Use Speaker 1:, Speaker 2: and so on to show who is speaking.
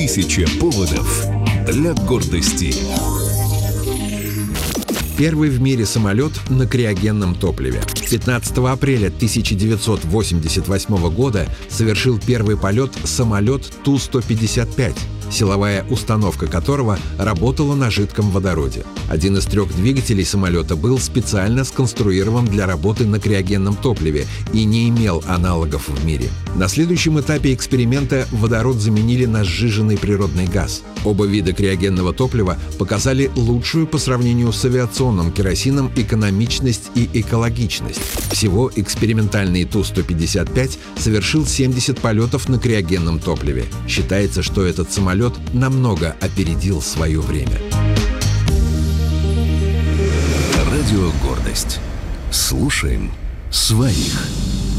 Speaker 1: Тысяча поводов для гордости.
Speaker 2: Первый в мире самолет на криогенном топливе. 15 апреля 1988 года совершил первый полет самолет Ту-155, силовая установка которого работала на жидком водороде. Один из 3 двигателей самолета был специально сконструирован для работы на криогенном топливе и не имел аналогов в мире. На следующем этапе эксперимента водород заменили на сжиженный природный газ. Оба вида криогенного топлива показали лучшую по сравнению с авиационным керосином экономичность и экологичность. Всего экспериментальный Ту-155 совершил 70 полетов на криогенном топливе. Считается, что этот самолет намного опередил свое время.
Speaker 1: Радио «Гордость». Слушаем своих.